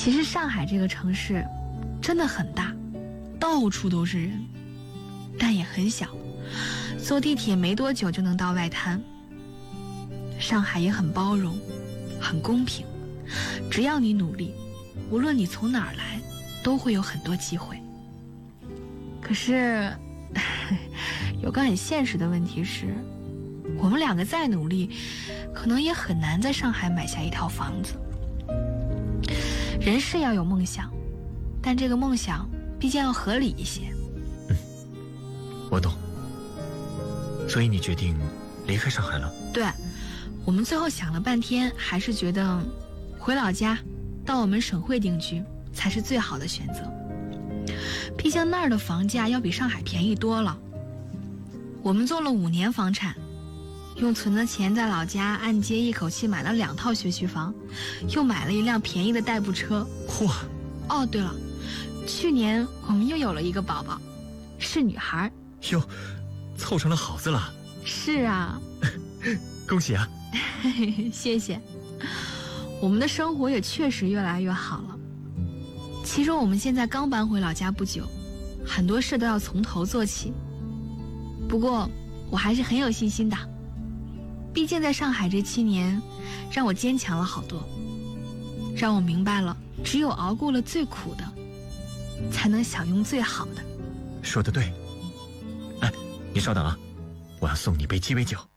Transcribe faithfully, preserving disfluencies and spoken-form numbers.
其实上海这个城市真的很大，到处都是人，但也很小，坐地铁没多久就能到外滩。上海也很包容，很公平，只要你努力，无论你从哪儿来，都会有很多机会。可是有个很现实的问题是，我们两个再努力，可能也很难在上海买下一套房子。人是要有梦想，但这个梦想毕竟要合理一些。 嗯，我懂。所以你决定离开上海了？ 对，我们最后想了半天，还是觉得回老家，到我们省会定居才是最好的选择。毕竟那儿的房价要比上海便宜多了。我们做了五年房产，用存的钱在老家按揭一口气买了两套学区房，又买了一辆便宜的代步车。 嚯！ 哦，对了，去年我们又有了一个宝宝，是女孩。 哟，凑成了好字了。 是啊。 恭喜啊。 谢谢。我们的生活也确实越来越好了。其实我们现在刚搬回老家不久，很多事都要从头做起。不过我还是很有信心的，毕竟在上海这七年让我坚强了好多，让我明白了只有熬过了最苦的，才能享用最好的。 说得对。哎，你稍等啊，我要送你杯鸡尾酒。